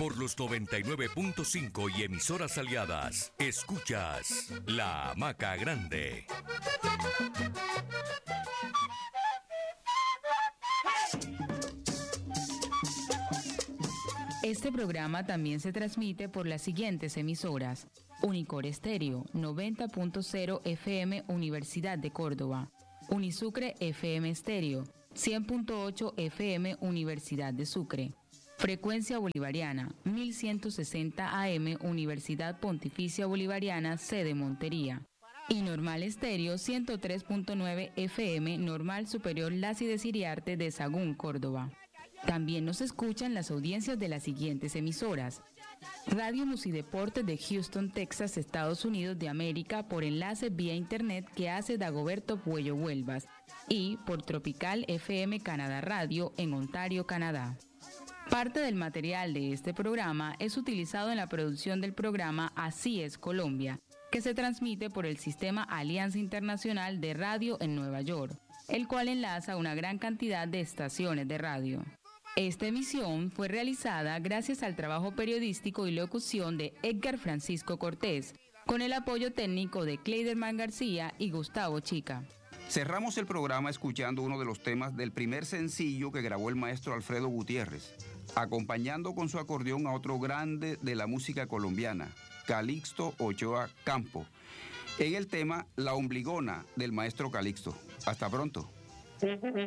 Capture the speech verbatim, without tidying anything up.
por los noventa y nueve punto cinco y emisoras aliadas. Escuchas La Hamaca Grande. Este programa también se transmite por las siguientes emisoras: Unicor Estéreo, noventa punto cero F M Universidad de Córdoba; Unisucre F M Estéreo, cien punto ocho F M Universidad de Sucre; Frecuencia Bolivariana, mil ciento sesenta A M Universidad Pontificia Bolivariana, sede Montería; y Normal Estéreo, ciento tres punto nueve F M Normal Superior Lácides Iriarte de Sagún, Córdoba. También nos escuchan las audiencias de las siguientes emisoras: Radio Musideportes de Houston, Texas, Estados Unidos de América, por enlace vía internet que hace Dagoberto Puello Huelvas, y por Tropical F M Canadá Radio en Ontario, Canadá. Parte del material de este programa es utilizado en la producción del programa Así es Colombia, que se transmite por el Sistema Alianza Internacional de Radio en Nueva York, el cual enlaza una gran cantidad de estaciones de radio. Esta emisión fue realizada gracias al trabajo periodístico y locución de Edgar Francisco Cortés, con el apoyo técnico de Cleiderman García y Gustavo Chica. Cerramos el programa escuchando uno de los temas del primer sencillo que grabó el maestro Alfredo Gutiérrez, acompañando con su acordeón a otro grande de la música colombiana, Calixto Ochoa Campo, en el tema La Ombligona del maestro Calixto. Hasta pronto.